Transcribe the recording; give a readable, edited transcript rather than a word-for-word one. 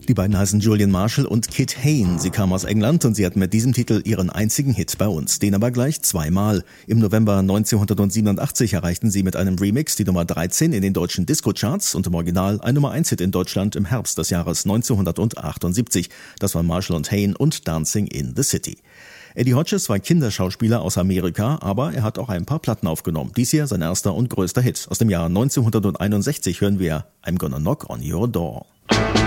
Die beiden heißen Julian Marshall und Kit Hain. Sie kamen aus England und sie hatten mit diesem Titel ihren einzigen Hit bei uns. Den aber gleich zweimal. Im November 1987 erreichten sie mit einem Remix die Nummer 13 in den deutschen Disco-Charts und im Original ein Nummer-1-Hit in Deutschland im Herbst des Jahres 1978. Das waren Marshall und Hain und Dancing in the City. Eddie Hodges war Kinderschauspieler aus Amerika, aber er hat auch ein paar Platten aufgenommen. Dies hier sein erster und größter Hit. Aus dem Jahr 1961 hören wir I'm Gonna Knock on Your Door.